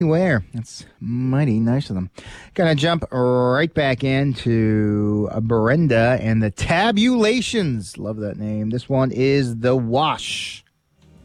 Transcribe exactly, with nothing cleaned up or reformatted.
Where that's mighty nice of them. Gonna jump right back into uh, Brenda and the Tabulations. Love that name. This one is The Wash.